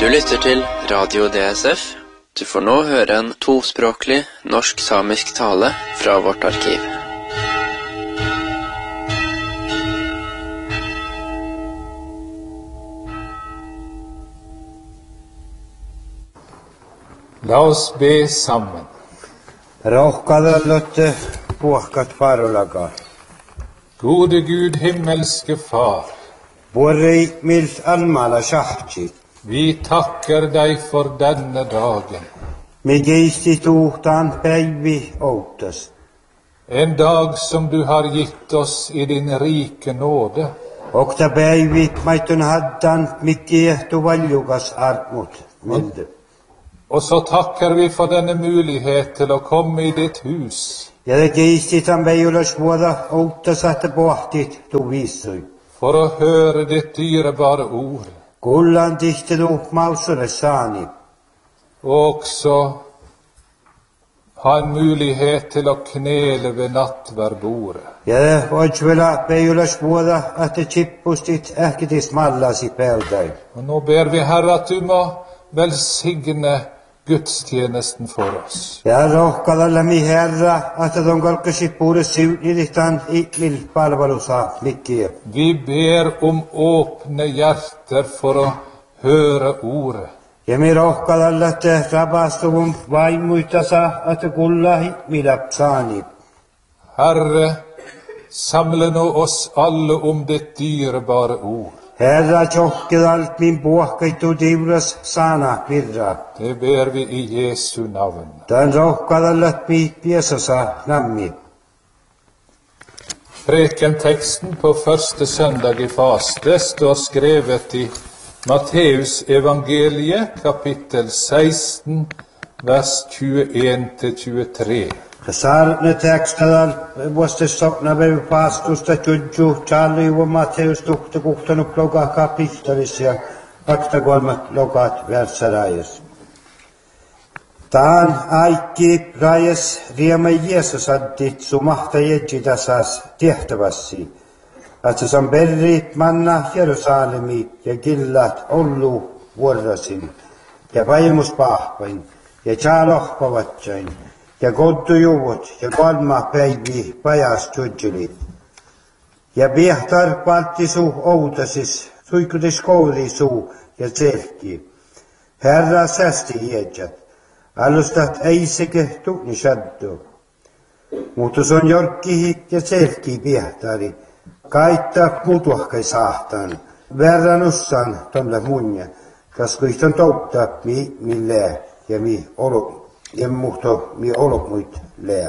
Du lytter til Radio DSF. Du får nå høre en tospråklig norsk-samisk tale fra vårt arkiv. La oss be sammen. Rohkadallotte puhkat parolaga. Gode Gud, himmelske Far, Borrei mils almala shahchi. vi takker deg for denne dagen. Me geisti tuhtan päivi outas. En dag som du har gitt oss i din rike nåde. Okta päivi maitun haddan mikkiehtu valjukas armut. Milde. Og så takker vi for denne mulighet til å komme i ditt hus, Ja det geisti tan päijulas vuoda outas ahte pohtit tu viissui. for å høre ditt dyrebare ord, Kullan tihti tu mausule saani. og også ha en mulighet til å knele ved nattverdbordet. Ja det otsvela päijulas vuoda ahte chippustit ähkitis mallasi peltai. Og nå ber vi, Herre, at du må velsigne gudstjenesten for oss. Ja rohkadalla mi herra, ahte ton kalkasi puure siuniritan ikmil palvelusa mikkiä. Vi ber om åpne hjerter for å høre ordet. Ja mi rohkadalla te rapastuvun vaimuitasa, ahte kulla ikmilap saani. Herre, samle nå oss alle om ditt dyrebare ord. Herra tjohkedalt min puhkaitu divras saana virra. Det ber vi i Jesu navn. Tan rohkadallat mi piesasa nammi. Prekenteksten på første søndag i faste står skrevet i Matteus evangeliet, kapittel 16, vers 21-23. Saarne tekstadal vuoste sokna päivä paastusta tjudju Charlie ja Matteus tukta kuhtanut loka kapittelis ja 23 lokat verssarajas. Taan aikki rajas riema Jeesus addit sumahta jedjitasas tehtäväsi. Att se som berrit manna Jerusalemi ja killat ollu vuorrasin ja paimus pahvain ja tjaalohpavatsain. Ja koddujuvut ja 3 päivi pajas tjudjuli. Ja piehtar palttisu outasis, suikutis koudisuu ja tselki. Herra sästi hiedjat, alustat eiseke tukni shaddu. Mutta son jorkkihi ja tselki piehtari, kaittaa mutuahkai saahtan. Verranussan tomle munja, kas kuihton touttaa mi lää ja mi olo. Ja muhto mi olokmuit lää.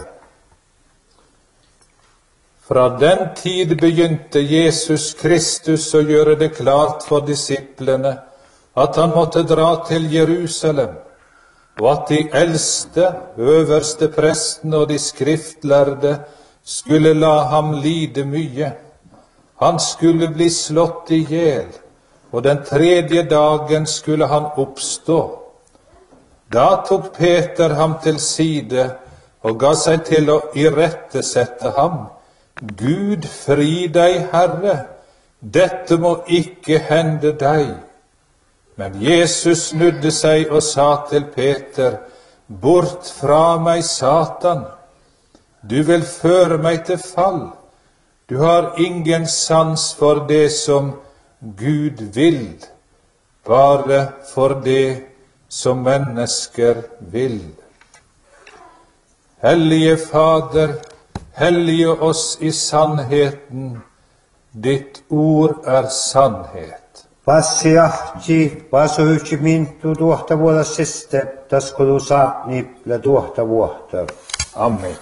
Fra den tid begynte Jesus Kristus å gjøre det klart for disiplene at han måtte dra til Jerusalem, og at de eldste, øverste prestene og de skriftlærde skulle la ham lide mye. Han skulle bli slått i hjel, og den 3. dagen skulle han oppstå. Da tok Peter ham til side og ga seg til å irettesette ham. Gud fri deg, Herre, dette må ikke hende deg. Men Jesus snudde seg og sa til Peter, bort fra meg, Satan. Du vil føre meg til fall. Du har ingen sans for det som Gud vil, bare for det som mennesker vil. Hellige Fader, hellige oss i sannheten. Ditt ord er sannhet. Passi ahti, pasu yksi mintu tuohta vuoda siste, taskudu saani la tuohta vuohta. Amen.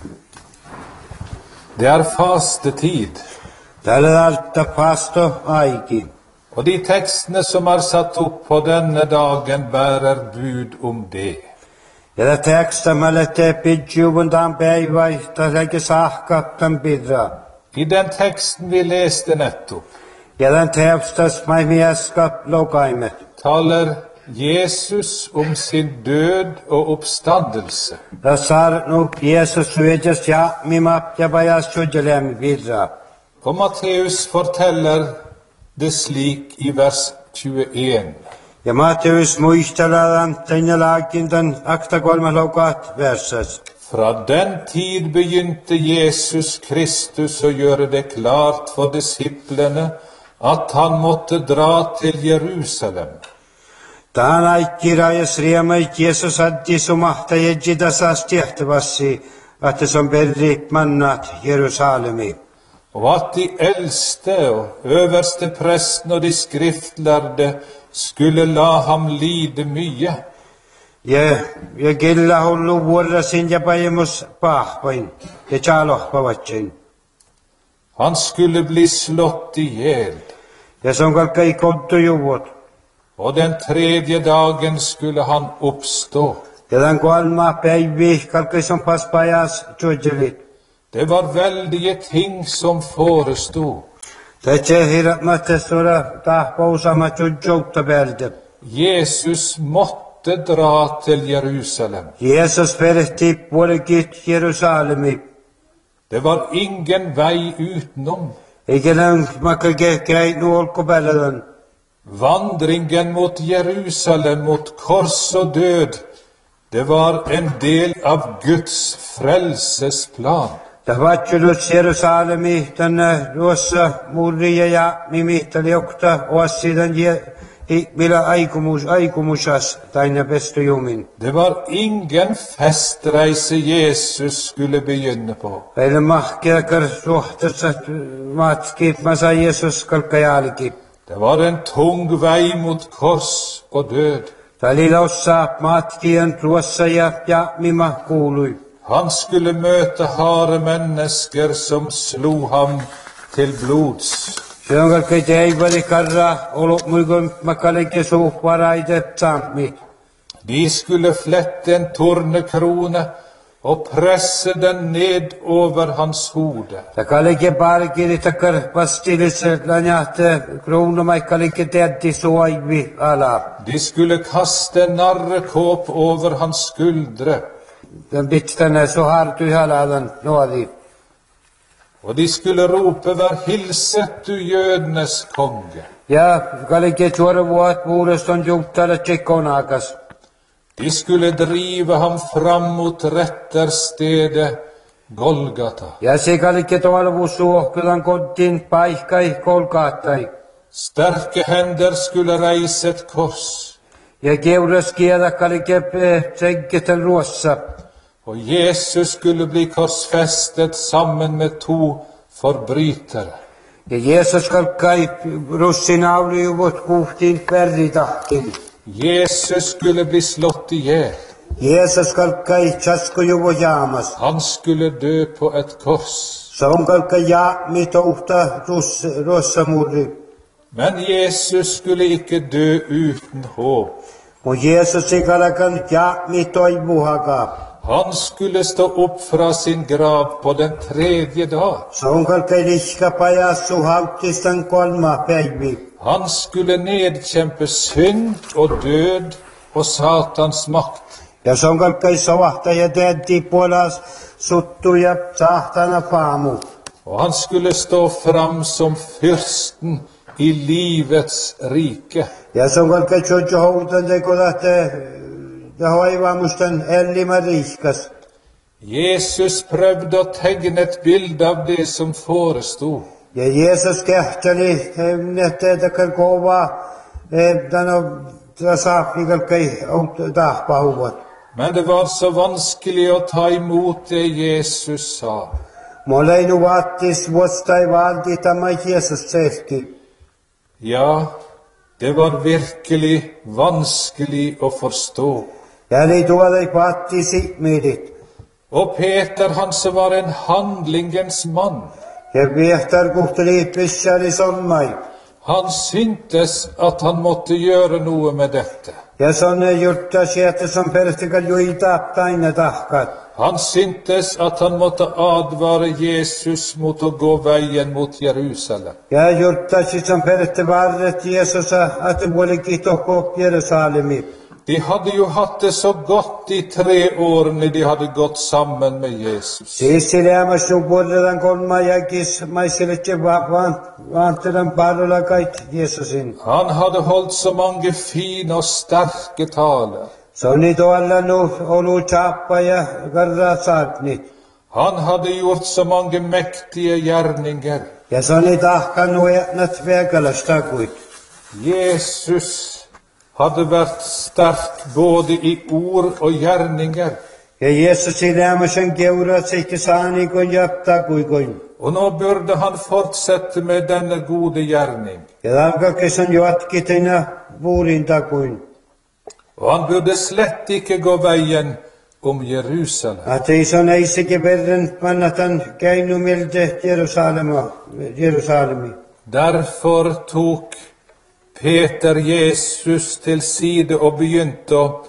Det er fastetid, Tällä alta pasto aiki. og de tekstene som er satt opp på denne dagen, bærer bud om det. Ja det teksta malette pidjuvun tan päivai, tasake sahkattan pidra. I den teksten vi leste nettopp, Ja den tekstas mai mieskap lokaimet. taler Jesus om sin død og oppstandelse. Tasar nu Jesus suejas ja mimap ja pajas tjudjelem pidra. Og Matteus forteller det slik i vers 21. Ja Matteus muistelee anteina lakin den akta 3 laukat versas. Fra den tid begynte Jesus Kristus å gjøre det klart for disiplene at han måtte dra til Jerusalem. Tähän aikkiiraajas riemait Jeesus addi sumahta jedjidasas tehtäväsi, että som berri mannat Jerusalemi. Og at de eldste og øverste presten og de skriftlærde skulle la ham lide mye. Ja killa hullu vuorasin ja pajemus pahpain, ja tjaalohpavatsin. Han skulle bli slått ihjel, Ja som kalkai kottujuvut. og den tredje dagen skulle han oppstå. Ja tämän 3 päivi kalkai som paspajas tjojjelit. Det var veldige ting som forestod. Tätsä hiramatta stora tahpausama tjojjoutta päältä. Jesus måtte dra til Jerusalem. Jeesus verehti puolikit Jerusalemi. Det var ingen vei utenom. Eikä näin makake käinu olkopäällä. Vandringen mot Jerusalem, mot kors og død, det var en del av Guds frelsesplan. Tavatsulus Jerusalemi tänne ruossa murria ja mimihtaliokta oassidan millä aikumusas taina pestujumin. Det var ingen festreise Jesus skulle begynne på. Päivän mahkeakar suhteessa matskit masa Jeesus kalkajalikin. Det var en tung vei mot kors og død. Talilaussa matkien ruossa ja mima kuului. Han skulle møte harde mennesker som slo ham til blods. Se on kalkai teivali karra ollut muikon makalike suhvaraide saammi. De skulle flette en tornekrone og presse den ned over hans hode. Takalike parkiri takar pastilisse lanjahte kronomaikkalike teetti suaivi ala. De skulle kaste en narrekåp over hans skuldre, Den bitstane så hartu haladan nuodi. og de skulle rope: "Vær hilset, du jødenes konge." Ja kalike tuorevuot vuodeston juuttala tsekkonakas. De skulle drive ham fram mot retterstedet Golgata. Ja se kalike tuorevuus suohkulan kodin paikkai kolkaattai. Sterke hender skulle reise et kors, Ja keures kieda kalike tseggeten ruossa. og Jesus skulle bli korsfestet sammen med 2 forbrytere. Ja Jeesus kalkai russin aulujuvut kuhtiin perritahtin. Jesus skulle bli slått ihjel. Jeesus kalkai tjaskujuvu jaamas. Han skulle dø på et kors. Se on kalkai jaami touhta russamurri. Men Jesus skulle ikke dø uten håp. Mun Jeesus ei kalakan jaami toivuhaka. Han skulle stå opp fra sin grav på den 3. dag. Se on kalkai lihka pajas suhauttistan 3 päivi. Han skulle nedkjempe synd og død og Satans makt. Ja se on kalkai sovahta ja teetti puolas suttu ja sahtana paamu. Og han skulle stå fram som fyrsten i livets rike. Ja se on kalkai tjotjo houtan teko lähtee ja hoivamustan ellimä rihkas. Jesus prøvde å tegne et bilde av det som forestod. Ja Jeesus kehteli nette takar kova dano tasaapi kalkai tahpahuvat. Men det var så vanskelig å ta imot det Jesus sa. Moleinu vaattis vuostai valti tämä Jeesus tehti. Ja, det var virkelig vanskelig å forstå. Ja eli tuolei paatti simmidit. Og Peter, han som var en handlingens mann, Ja viehtar kuhteli pissali sonnai. han syntes at han måtte gjøre noe med dette. Ja sonne jutta sieltä som perstikal juita taina tahkat. Han syntes at han måtte advare Jesus mot å gå veien mot Jerusalem. Ja jutta som persti varret Jeesusa, että vuolikin tokko Jerusalemi. De hadde jo hatt det så godt de 3 årene de hadde gått sammen med Jesus. Siisileämäs nu puhutaan kolma jäkis maisilette vaantelan parola kait Jeesusin. Han hadde holdt så mange fine og sterke taler. Se on niitä alla nu olu chappa ja karra saatni. Han hadde gjort så mange mektige gjerninger. Ja se on niitä ahkanu etnat veekalastakuit. Jesus hadde vært sterk både i ord og gjerninger. Ja Jeesusileämäs on keurat seikki saani kun japtakuikoin. Og nå burde han fortsette med denne gode gjerning. Ja talkakes on jatkitina vuurintakuin. Og han burde slett ikke gå veien om Jerusalem. Att ei se on eisikin verran pannatan käinumiltä Jerusalemi. Derfor tok Peter Jesus til side og begynte å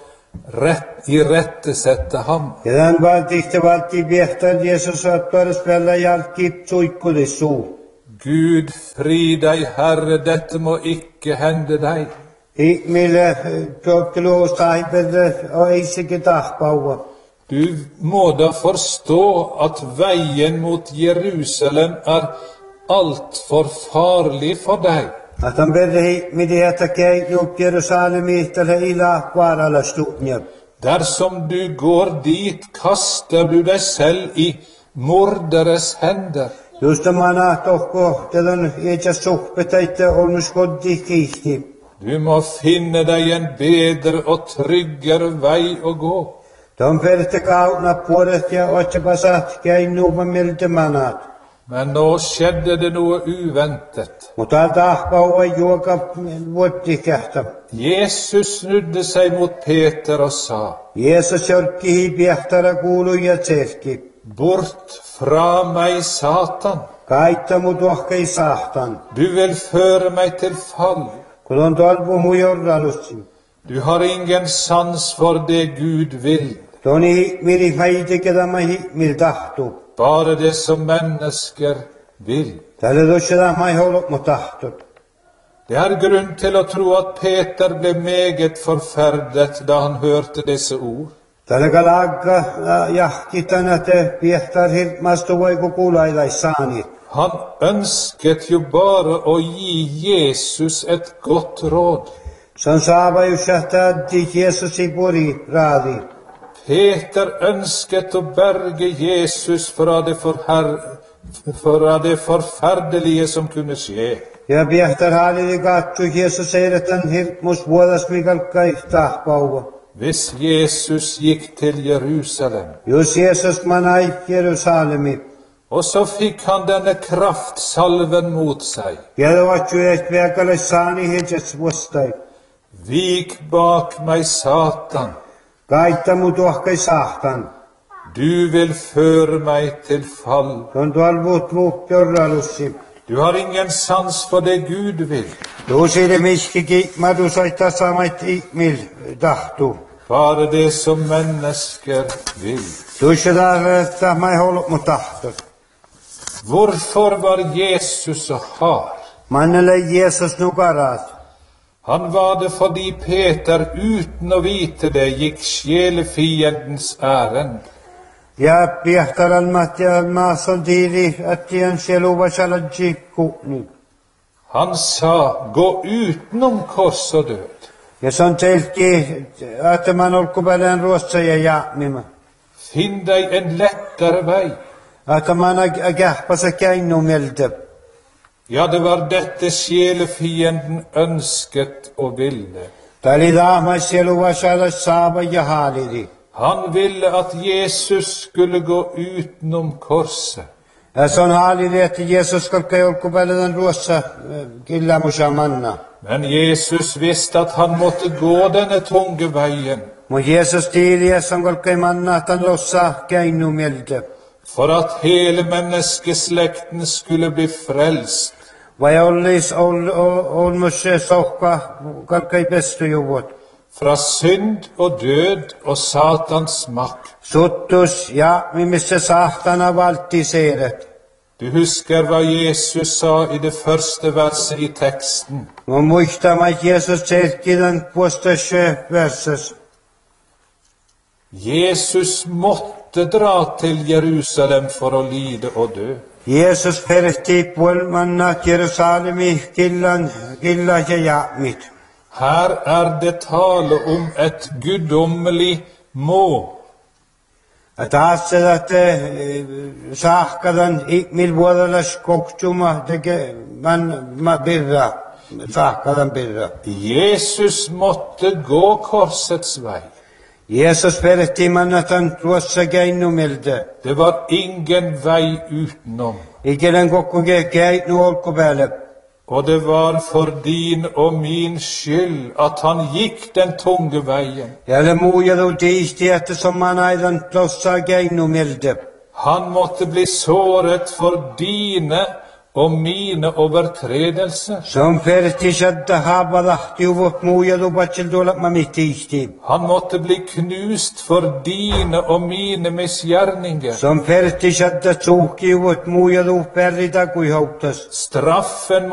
irettesette ham. Ja tämän valtihti valti viehtan Jeesus attuaras päällä jalkip suikkulissu. Gud, fri deg, Herre, dette må ikke hende deg. Millä tuokkeluustaiperre on eisikin tahpaua. Du må da forstå at veien mot Jerusalem alt for farlig for deg. Att han berre midiätä käinyt Jerusalemi tällä ila vaaralla stutnia. Dersom du går dit, kaster du deg selv i morderes hender. Just mana tohko tällön itse suhpetaitte olmuskoddi kiihti. Du må finne deg en bedre og tryggere vei å gå. De perte kautna puolet ja otsapasat käinuva miltä manat. Men nå skjedde det noe uventet. Mutta tahpaua juoka vuottikähtä. Jesus snudde seg mot Peter og sa, Jeesus jorkkihi piehtara kuuluja tserki. bort fra meg, Satan. Kaitta mut ohkei sahtan. Du vil føre meg til fall. Kun on tolpumu jorralussi. Du har ingen sans for det Gud vil. Toni miri faitikeda mil tahtu. Bare det som mennesker vil. Tälle tusseda mai holok mu tahtut. Det grunn til å tro at Peter ble meget forferdet da han hørte disse ord. Tälle kalagga jahkitana te piehtar hirtmastu voiku kuulailaissaani. Han ønsket jo bare å gi Jesus et godt råd. San saava jussahtaa Jeesusi puri raadi. Peter ønsket å berge Jesus fra det forferdelige som kunne skje. Ja piehtar haalili katsu Jeesus eiretan hirtmus vuodas mikalkai tahpauva. Hvis Jesus gikk til Jerusalem, Jos Jeesus manai Jerusalemi. og så fikk han denne kraftsalven mot seg. Jälvatsu et veekalaissaani hitsets vuostai. Vik bak meg, Satan. Kaitta mut ohkai sahtan. Du vil føre meg til fall. On tuolvuut vuuk jorralussi. Du har ingen sans for det Gud vil. Tuusille miskiki madusoita samait ihmil tahtu. Bare det som mennesker vil. Tuusseda verta mai holok mu tahtut. Hvorfor var Jesus så hard? Mannele Jeesus nukarat. Han var det fordi Peter uten å vite det gikk sjelefiendens ærend. Ja piehtaran matja maason tiiri attien sieluva saladji kuhni. Han sa, gå utenom kors og død. Ja se on telki, että man olkupäällään ruossa ja jaamima. Finn deg en lettere vei. Että man kähpasa käinnumeltä. Ja, det var dette sjelefienden ønsket og ville. Tali daamais sieluva salas saava ja haaliri. Han ville at Jesus skulle gå utenom korset. Ja se on haaliri, että Jeesus kalkai olkupäällään ruossa killamusa manna. Men Jesus visste at han måtte gå denne tunge veien, Mun Jeesus tiiri, som kalkai manna, että han lossa käinnumeltä. for at hele menneskeslekten skulle bli frelst. Vai ollis olmus sohka kalkai pestujuvut. Fra synd og død og Satans makt. Suttus ja missä sahtana valtti seeret. Du husker hva Jesus sa i det første verset i teksten. No muistamme Jeesus selkidän puolestaan verses. Jesus måtte dra til Jerusalem for å lide og dø. Jeesus perehti puolmanna Jerusalemi killa ja jaamit. Her det tale om et guddommelig må. Taas että saakkadan ikmil vuodelas koktuma teke man birra. Saakkadan birra. Jesus måtte gå korsets vei. Jeesus perehti mannatan tuossa keinumilde. Det var ingen vei utenom. Ikelen kokku keitnu olkopäälle. Og det var for din og min skyld at han gikk den tunge veien. Ja det muujadu tiisti, että som man aidan tuossa keinumilde. Han måtte bli såret for dine og mine overtredelser. Som perehti sadda haapalahti uvot muujadu patsil tuolla tiisti. Han måtte bli knust for dine og mine misgjerninger. Som perehti sadda suhki uvot muujadu pärritä kui hauttas. Straffen